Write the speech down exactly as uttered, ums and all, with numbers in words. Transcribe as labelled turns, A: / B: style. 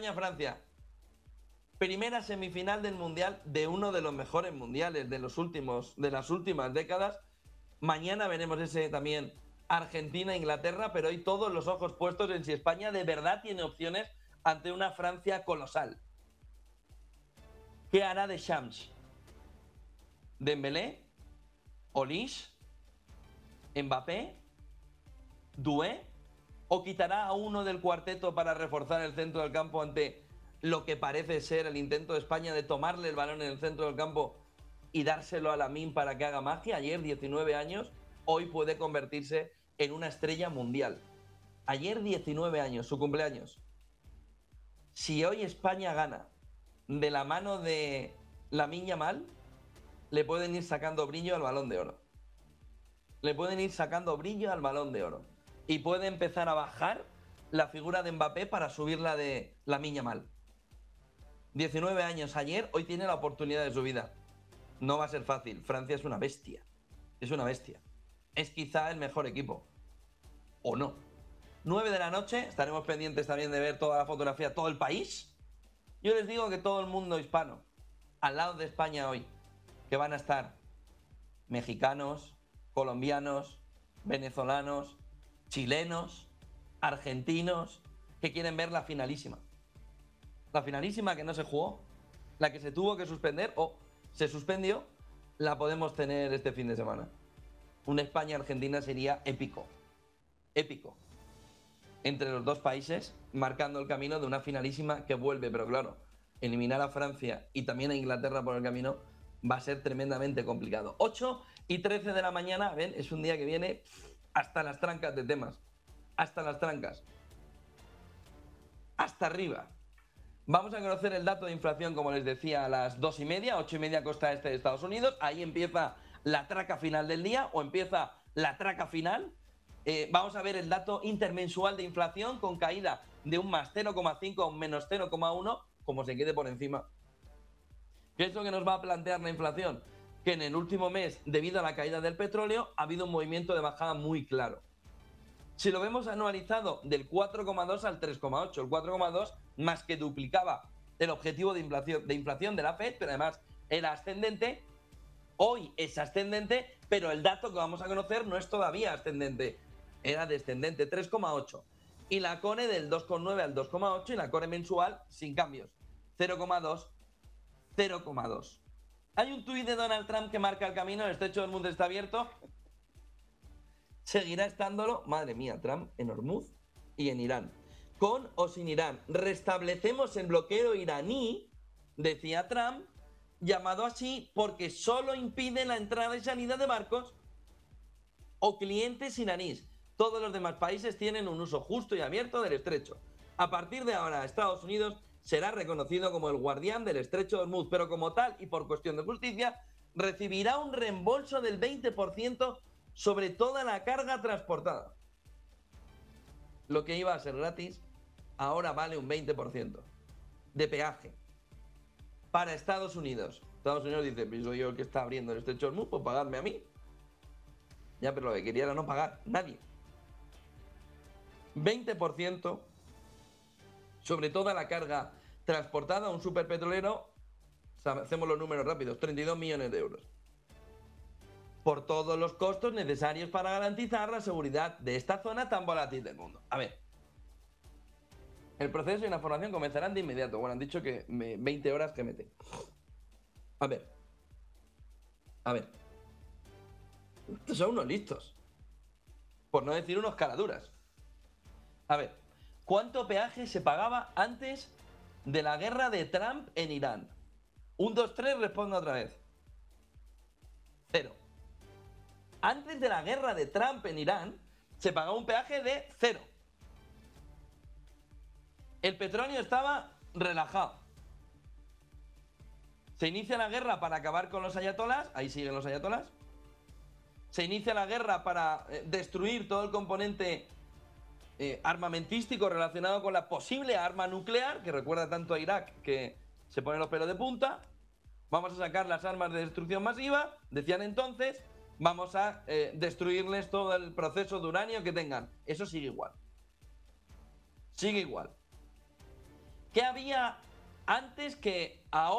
A: España-Francia. Primera semifinal del Mundial de uno de los mejores mundiales de, los últimos, de las últimas décadas. Mañana veremos ese también Argentina-Inglaterra, pero hoy todos los ojos puestos en si España de verdad tiene opciones ante una Francia colosal. ¿Qué hará Deschamps? ¿Dembélé? ¿Olise? ¿Mbappé? ¿Doué? ¿O quitará a uno del cuarteto para reforzar el centro del campo ante lo que parece ser el intento de España de tomarle el balón en el centro del campo y dárselo a Lamine para que haga magia? Ayer, diecinueve años, hoy puede convertirse en una estrella mundial. Ayer, diecinueve años, su cumpleaños. Si hoy España gana de la mano de Lamine Yamal, le pueden ir sacando brillo al Balón de Oro. Le pueden ir sacando brillo al Balón de Oro. Y puede empezar a bajar la figura de Mbappé para subirla de Lamine Yamal. diecinueve años ayer, hoy tiene la oportunidad de su vida. No va a ser fácil. Francia es una bestia. Es una bestia. Es quizá el mejor equipo. ¿O no? nueve de la noche, estaremos pendientes también de ver toda la fotografía, todo el país. Yo les digo que todo el mundo hispano, al lado de España hoy, que van a estar mexicanos, colombianos, venezolanos, chilenos, argentinos, que quieren ver la finalísima. La finalísima que no se jugó, la que se tuvo que suspender o se suspendió, la podemos tener este fin de semana. Una España-Argentina sería épico. Épico. Entre los dos países, marcando el camino de una finalísima que vuelve, pero claro, eliminar a Francia y también a Inglaterra por el camino va a ser tremendamente complicado. ocho y trece de la mañana, ven, es un día que viene hasta las trancas de temas. Hasta las trancas. Hasta arriba. Vamos a conocer el dato de inflación, como les decía, a las dos y media, ocho y media costa este de Estados Unidos. Ahí empieza la traca final del día, o empieza la traca final. Eh, vamos a ver el dato intermensual de inflación con caída de un más cero coma cinco a un menos cero coma uno, como se quede por encima. ¿Qué es lo que nos va a plantear la inflación? Que en el último mes, debido a la caída del petróleo, ha habido un movimiento de bajada muy claro. Si lo vemos anualizado del cuatro coma dos al tres coma ocho, el cuatro coma dos más que duplicaba el objetivo de inflación, de inflación de la Fed, pero además era ascendente. Hoy es ascendente, pero el dato que vamos a conocer no es todavía ascendente, era descendente, tres coma ocho. Y la Core del dos coma nueve al dos coma ocho y la Core mensual sin cambios, cero coma dos, cero coma dos. Hay un tuit de Donald Trump que marca el camino, el estrecho del mundo está abierto. Seguirá estándolo, madre mía, Trump en Hormuz y en Irán. Con o sin Irán, restablecemos el bloqueo iraní, decía Trump, llamado así porque solo impide la entrada y salida de barcos o clientes iraníes. Todos los demás países tienen un uso justo y abierto del estrecho. A partir de ahora, Estados Unidos será reconocido como el guardián del estrecho de Hormuz, pero como tal y por cuestión de justicia, recibirá un reembolso del veinte por ciento sobre toda la carga transportada. Lo que iba a ser gratis, ahora vale un veinte por ciento de peaje para Estados Unidos. Estados Unidos dice, pues soy yo el que está abriendo el estrecho de Hormuz, pues pagadme a mí. Ya, pero lo que quería era no pagar nadie. veinte por ciento sobre toda la carga transportada a un superpetrolero, hacemos los números rápidos, treinta y dos millones de euros. Por todos los costos necesarios para garantizar la seguridad de esta zona tan volátil del mundo. A ver, el proceso y la formación comenzarán de inmediato. Bueno, han dicho que me, veinte horas que mete. A ver, a ver, estos son unos listos, por no decir unos caraduras. A ver, ¿cuánto peaje se pagaba antes de la guerra de Trump en Irán? Un, dos, tres, responda otra vez. Cero. Antes de la guerra de Trump en Irán, se pagaba un peaje de cero. El petróleo estaba relajado. Se inicia la guerra para acabar con los ayatolás, ahí siguen los ayatolás. Se inicia la guerra para eh, destruir todo el componente eh, armamentístico relacionado con la posible arma nuclear, que recuerda tanto a Irak que se pone los pelos de punta. Vamos a sacar las armas de destrucción masiva, decían entonces. Vamos a eh, destruirles todo el proceso de uranio que tengan. Eso sigue igual. Sigue igual. ¿Qué había antes que ahora?